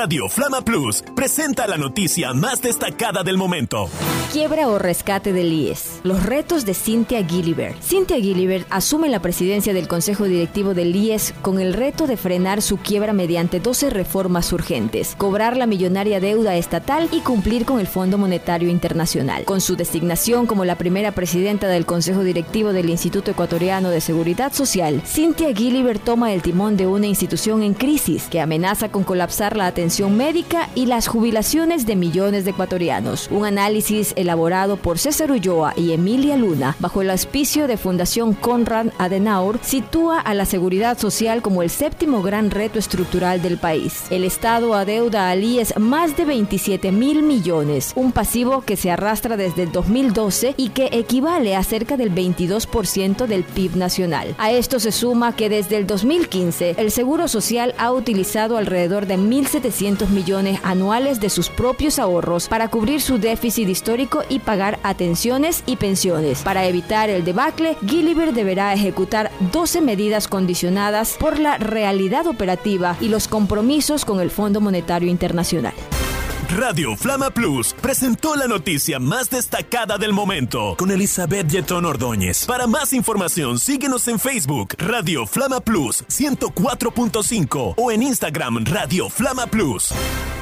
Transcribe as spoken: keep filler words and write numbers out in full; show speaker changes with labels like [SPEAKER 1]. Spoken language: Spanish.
[SPEAKER 1] Radio Flama Plus presenta la noticia más destacada del momento.
[SPEAKER 2] Quiebra o rescate del I E S. Los retos de Cynthia Gilibert. Cynthia Gilibert asume la presidencia del Consejo Directivo del I E S con el reto de frenar su quiebra mediante doce reformas urgentes, cobrar la millonaria deuda estatal y cumplir con el Fondo Monetario Internacional. Con su designación como la primera presidenta del Consejo Directivo del Instituto Ecuatoriano de Seguridad Social, Cynthia Gilibert toma el timón de una institución en crisis que amenaza con colapsar la atención médica y las jubilaciones de millones de ecuatorianos. Un análisis elaborado por César Ulloa y Emilia Luna bajo el auspicio de Fundación Konrad Adenauer sitúa a la seguridad social como el séptimo gran reto estructural del país. El Estado adeuda al I E S más de veintisiete mil millones, un pasivo que se arrastra desde el dos mil doce y que equivale a cerca del veintidós por ciento del P I B nacional. A esto se suma que desde el dos mil quince el Seguro Social ha utilizado alrededor de mil setecientos millones anuales de sus propios ahorros para cubrir su déficit histórico y pagar atenciones y pensiones. Para evitar el debacle, Gilibert deberá ejecutar doce medidas condicionadas por la realidad operativa y los compromisos con el Fondo Monetario Internacional.
[SPEAKER 1] Radio Flama Plus presentó la noticia más destacada del momento con Elizabeth Yetón Ordóñez. Para más información, síguenos en Facebook Radio Flama Plus ciento cuatro punto cinco o en Instagram Radio Flama Plus.